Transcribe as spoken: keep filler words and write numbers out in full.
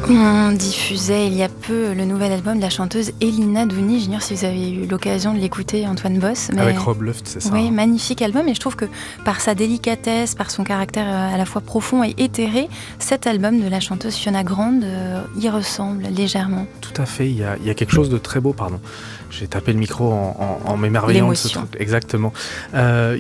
On diffusait il y a peu le nouvel album de la chanteuse Elina Douni. J'ignore si vous avez eu l'occasion de l'écouter, Antoine Boss. Mais... Avec Rob Luft, c'est ça. Oui, hein. magnifique album. Et je trouve que par sa délicatesse, par son caractère à la fois profond et éthéré, cet album de la chanteuse Fiona Grande euh, y ressemble légèrement. Tout à fait. Il y a, il y a quelque chose de très beau, pardon. J'ai tapé le micro en, en, en m'émerveillant de ce truc. Exactement. Euh,